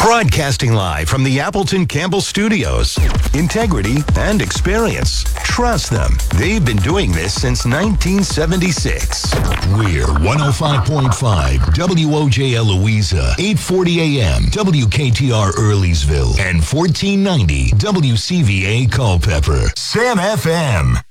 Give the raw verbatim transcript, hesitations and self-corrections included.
Broadcasting live from the Appleton Campbell Studios. Integrity and experience. Trust them. They've been doing this since nineteen seventy-six. We're one oh five point five W O J L Louisa, eight forty a.m. W K T R Earlysville, and fourteen ninety W C V A Culpeper. Sam F M.